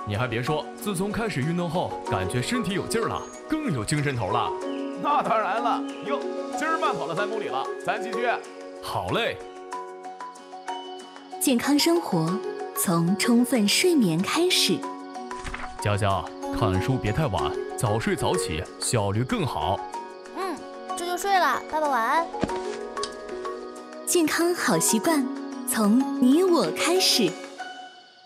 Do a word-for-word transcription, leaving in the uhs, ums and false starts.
你还别说，自从开始运动后，感觉身体有劲儿了，更有精神头了。 那当然了，哟，今儿慢跑了三公里了，咱继续。 好嘞。 健康生活从充分睡眠开始。 佳佳，看书别太晚，早睡早起，效率更好。 嗯，这就睡了，爸爸晚安。 健康好习惯从你我开始。